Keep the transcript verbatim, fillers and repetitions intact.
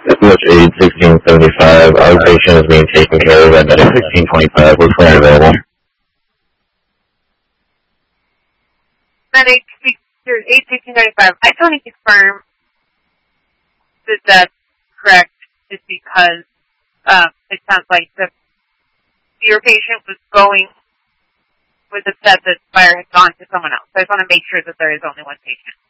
Which age sixteen seventy-five. Our patient is being taken care of at medic sixteen twenty-five. What's currently available? Medic age sixteen seventy-five. I still need to confirm that that's correct, just because um, it sounds like the your patient was going with the set that fire had gone to someone else. So I just want to make sure that there is only one patient.